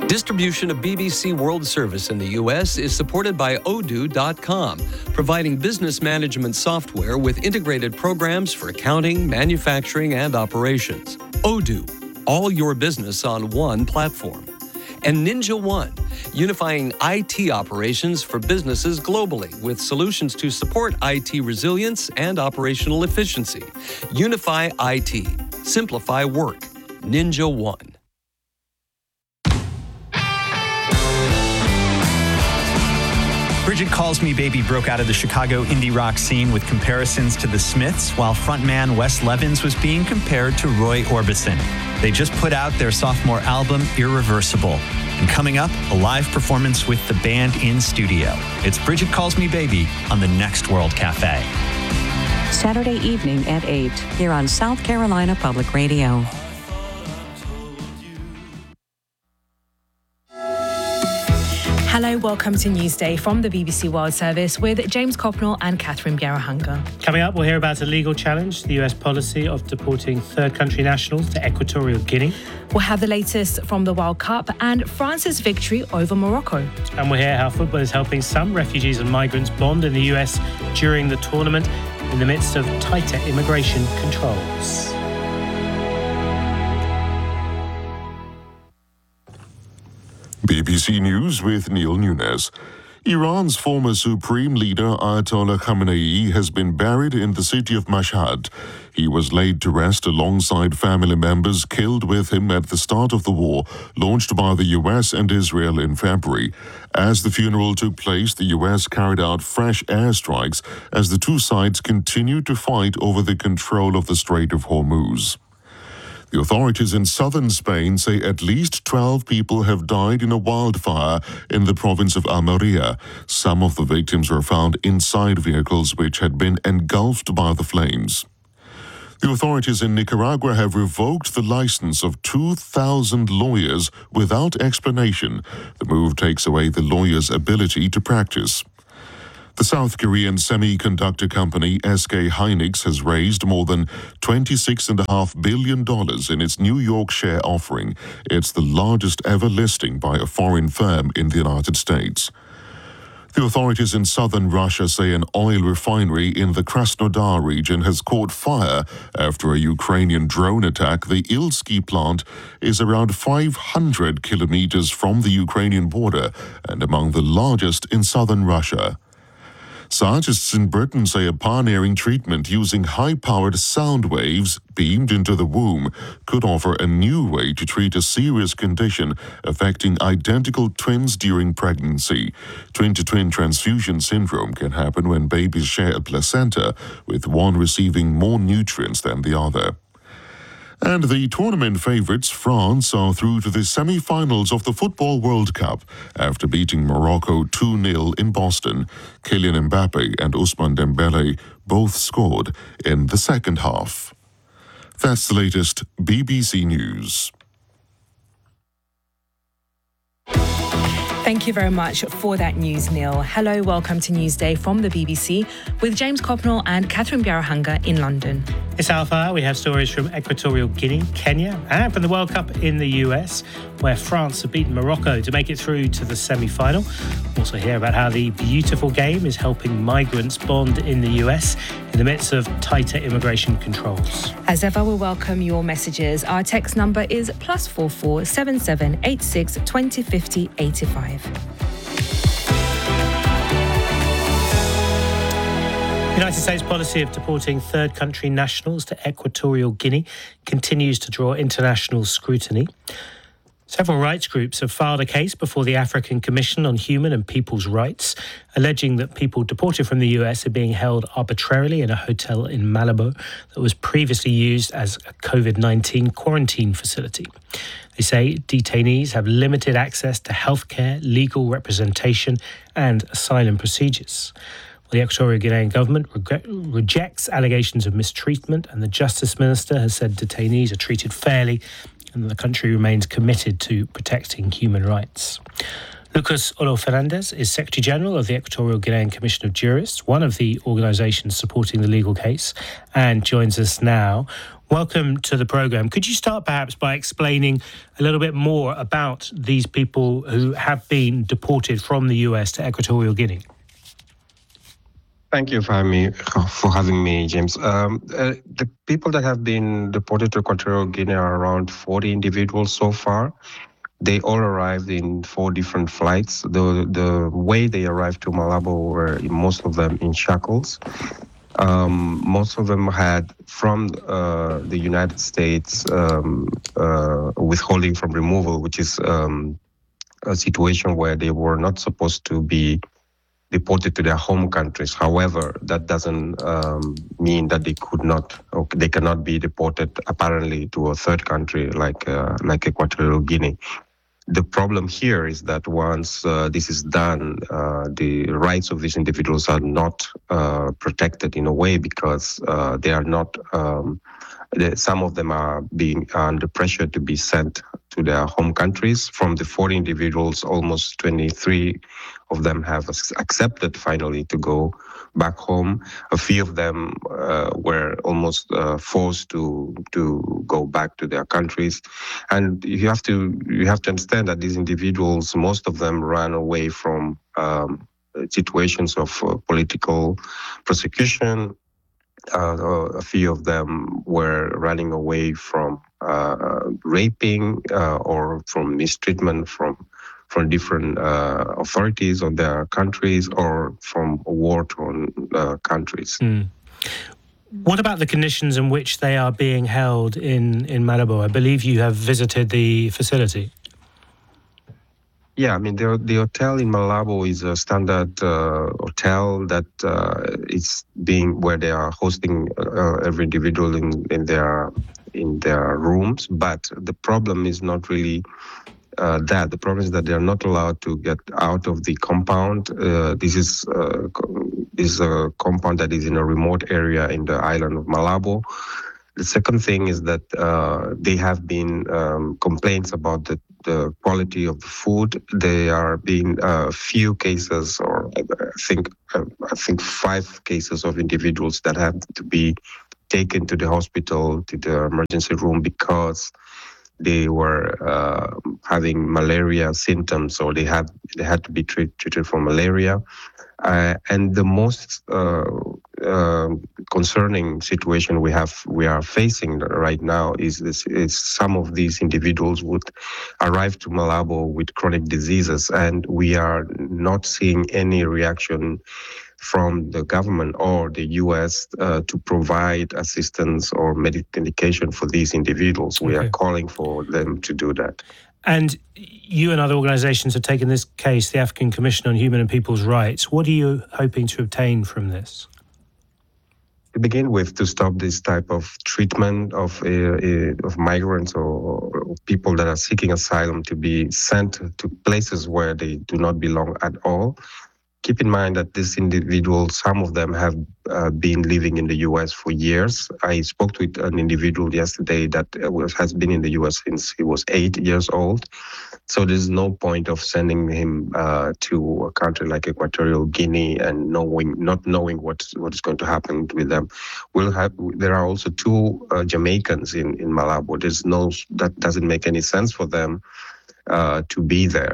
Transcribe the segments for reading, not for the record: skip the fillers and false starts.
Distribution of BBC World Service in the U.S. is supported by Odoo.com, providing business management software with integrated programs for accounting, manufacturing, and operations. Odoo, all your business on one platform. And Ninja One, unifying IT operations for businesses globally with solutions to support IT resilience and operational efficiency. Unify IT. Simplify work. Ninja One. Bridget Calls Me Baby broke out of the Chicago indie rock scene with comparisons to the Smiths, while frontman Wes Levins was being compared to Roy Orbison. They just put out their sophomore album, Irreversible. And coming up, a live performance with the band in studio. It's Bridget Calls Me Baby on the Next World Cafe. Saturday evening at 8 here on South Carolina Public Radio. Hello, welcome to Newsday from the BBC World Service with James Copnell and Catherine Bjerrehanger. Coming up, we'll hear about a legal challenge to the US policy of deporting third country nationals to Equatorial Guinea. We'll have the latest from the World Cup and France's victory over Morocco. And we'll hear how football is helping some refugees and migrants bond in the US during the tournament in the midst of tighter immigration controls. BBC News with Neil Nunes. Iran's former supreme leader Ayatollah Khamenei has been buried in the city of Mashhad. He was laid to rest alongside family members killed with him at the start of the war launched by the US and Israel in February. As the funeral took place, the US carried out fresh airstrikes as the two sides continued to fight over the control of the Strait of Hormuz. The authorities in southern Spain say at least 12 people have died in a wildfire in the province of Almeria. Some of the victims were found inside vehicles which had been engulfed by the flames. The authorities in Nicaragua have revoked the license of 2,000 lawyers without explanation. The move takes away the lawyers' ability to practice. The South Korean semiconductor company SK Hynix has raised more than $26.5 billion in its New York share offering. It's the largest ever listing by a foreign firm in the United States. The authorities in southern Russia say an oil refinery in the Krasnodar region has caught fire after a Ukrainian drone attack. The Ilsky plant is around 500 kilometers from the Ukrainian border and among the largest in southern Russia. Scientists in Britain say a pioneering treatment using high-powered sound waves beamed into the womb could offer a new way to treat a serious condition affecting identical twins during pregnancy. Twin-to-twin transfusion syndrome can happen when babies share a placenta, with one receiving more nutrients than the other. And the tournament favourites, France, are through to the semi-finals of the Football World Cup after beating Morocco 2-0 in Boston. Kylian Mbappe and Ousmane Dembele both scored in the second half. That's the latest BBC News. Thank you very much for that news, Neil. Hello, welcome to Newsday from the BBC with James Copnell and Catherine Bjerrehanger in London. This hour, we have stories from Equatorial Guinea, Kenya, and from the World Cup in the US, where France have beaten Morocco to make it through to the semi-final. We'll also hear about how the beautiful game is helping migrants bond in the US in the midst of tighter immigration controls. As ever, we welcome your messages. Our text number is +44 77 86 20 50 85. The United States policy of deporting third country nationals to Equatorial Guinea continues to draw international scrutiny. Several rights groups have filed a case before the African Commission on Human and People's Rights, alleging that people deported from the US are being held arbitrarily in a hotel in Malabo that was previously used as a COVID-19 quarantine facility. They say detainees have limited access to healthcare, legal representation, and asylum procedures. The Equatorial Guinean government rejects allegations of mistreatment, and the Justice Minister has said detainees are treated fairly and the country remains committed to protecting human rights. Lucas Olo Fernandez is Secretary General of the Equatorial Guinean Commission of Jurists, one of the organisations supporting the legal case, and joins us now. Welcome to the programme. Could you start perhaps by explaining a little bit more about these people who have been deported from the US to Equatorial Guinea? Thank you for having me, James. The people that have been deported to Equatorial Guinea are around 40 individuals so far. They all arrived in 4 different flights. The way they arrived to Malabo were most of them in shackles. Most of them had from the United States withholding from removal, which is a situation where they were not supposed to be deported to their home countries. However, that doesn't mean that they cannot be deported apparently to a third country like Equatorial Guinea. The problem here is that once this is done, the rights of these individuals are not protected in a way because they are not. Some of them are being under pressure to be sent to their home countries. From the 40 individuals, almost 23 of them have accepted finally to go back home. A few of them were almost forced to go back to their countries. And you have to understand that these individuals, most of them ran away from situations of political persecution. A few of them were running away from raping or from mistreatment from different authorities of their countries or from war-torn countries. What about the conditions in which they are being held in Malabo? I believe you have visited the facility. Yeah, I mean, the hotel in Malabo is a standard hotel that is where they are hosting every individual in their rooms. But the problem is not really that. The problem is that they are not allowed to get out of the compound. This is a compound that is in a remote area in the island of Malabo. The second thing is that they have been complaints about the quality of the food. There are being a few cases, or I think 5 cases of individuals that have to be taken to the hospital, to the emergency room, because they were having malaria symptoms, or they had to be treated for malaria. And the most concerning situation we are facing right now is some of these individuals would arrive to Malabo with chronic diseases, and we are not seeing any reaction from the government or the U.S. To provide assistance or medication for these individuals. We are calling for them to do that. And you and other organisations have taken this case, the African Commission on Human and People's Rights. What are you hoping to obtain from this? To begin with, to stop this type of treatment of migrants or people that are seeking asylum to be sent to places where they do not belong at all. Keep in mind that these individuals, some of them have been living in the U.S. for years. I spoke with an individual yesterday that has been in the U.S. since he was 8 years old. So there's no point of sending him to a country like Equatorial Guinea and not knowing what is going to happen with them. There are also 2 Jamaicans in Malabo. That doesn't make any sense for them to be there.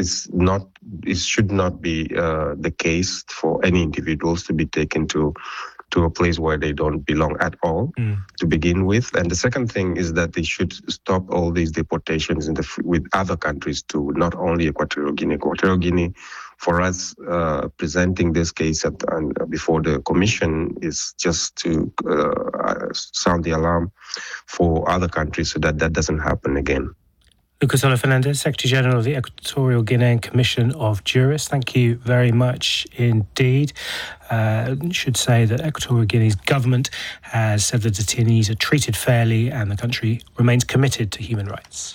It should not be the case for any individuals to be taken to a place where they don't belong at all to begin with. And the second thing is that they should stop all these deportations with other countries too, not only Equatorial Guinea. Equatorial Guinea, for us, presenting this case before the Commission is just to sound the alarm for other countries so that doesn't happen again. Lucas Ola Fernandez, Secretary General of the Equatorial Guinean Commission of Jurists. Thank you very much indeed. Should say that Equatorial Guinea's government has said the detainees are treated fairly and the country remains committed to human rights.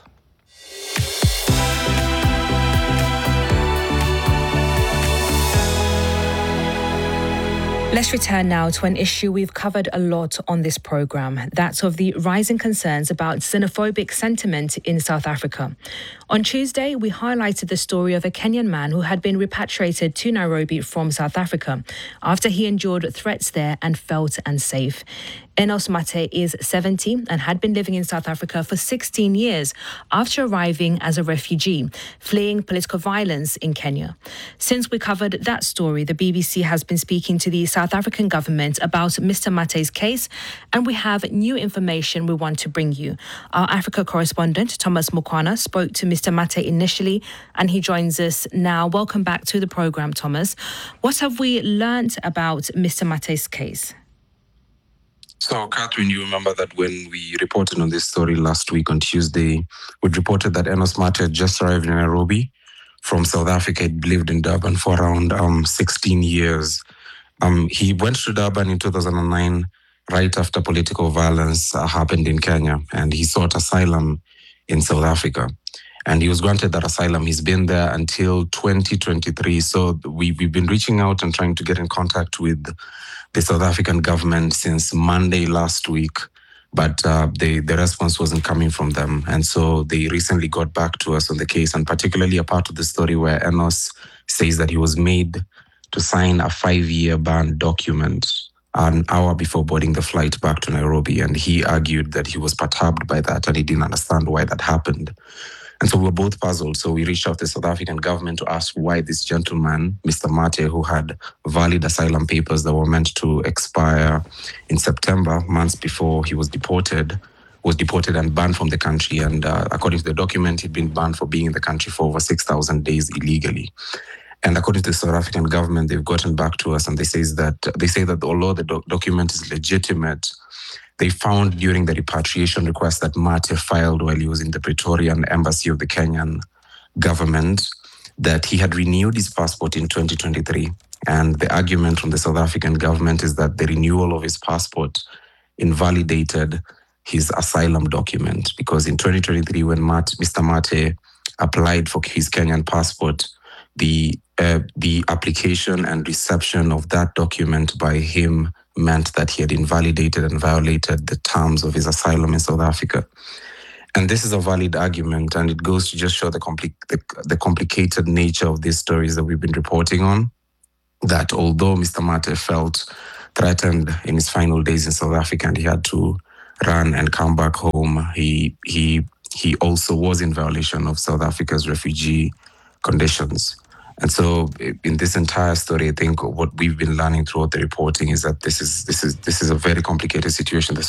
Let's return now to an issue we've covered a lot on this programme, that of the rising concerns about xenophobic sentiment in South Africa. On Tuesday, we highlighted the story of a Kenyan man who had been repatriated to Nairobi from South Africa after he endured threats there and felt unsafe. Enos Mate is 70 and had been living in South Africa for 16 years after arriving as a refugee, fleeing political violence in Kenya. Since we covered that story, the BBC has been speaking to the South African government about Mr. Mate's case, and we have new information we want to bring you. Our Africa correspondent, Thomas Mukwana, spoke to Mr. Mate initially, and he joins us now. Welcome back to the programme, Thomas. What have we learnt about Mr. Mate's case? So, Catherine, you remember that when we reported on this story last week on Tuesday, we reported that Enos Mate had just arrived in Nairobi from South Africa. He'd lived in Durban for around 16 years. He went to Durban in 2009, right after political violence happened in Kenya, and he sought asylum in South Africa. And he was granted that asylum. He's been there until 2023. So we've been reaching out and trying to get in contact with the South African government since Monday last week, but the response wasn't coming from them. And so they recently got back to us on the case, and particularly a part of the story where Enos says that he was made to sign a 5-year ban document an hour before boarding the flight back to Nairobi. And he argued that he was perturbed by that and he didn't understand why that happened. And so we were both puzzled. So we reached out to the South African government to ask why this gentleman, Mr. Mate, who had valid asylum papers that were meant to expire in September, months before he was deported and banned from the country. And according to the document, he'd been banned for being in the country for over 6,000 days illegally. And according to the South African government, they've gotten back to us and they say that although the document is legitimate, they found during the repatriation request that Mate filed while he was in the Pretorian embassy of the Kenyan government that he had renewed his passport in 2023. And the argument from the South African government is that the renewal of his passport invalidated his asylum document, because in 2023, when Mr. Mate applied for his Kenyan passport, the application and reception of that document by him meant that he had invalidated and violated the terms of his asylum in South Africa. And this is a valid argument, and it goes to just show the complicated nature of these stories that we've been reporting on, that although Mr. Mate felt threatened in his final days in South Africa and he had to run and come back home, he also was in violation of South Africa's refugee conditions. And so in this entire story, I think what we've been learning throughout the reporting is that this is a very complicated situation.